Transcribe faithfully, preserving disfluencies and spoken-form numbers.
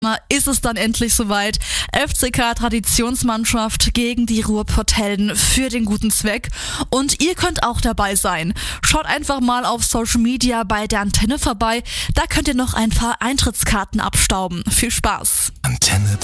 Ist es dann endlich soweit. F C K Traditionsmannschaft gegen die Ruhrpotthelden für den guten Zweck. Und ihr könnt auch dabei sein. Schaut einfach mal auf Social Media bei der Antenne vorbei. Da könnt ihr noch ein paar Eintrittskarten abstauben. Viel Spaß. Antenne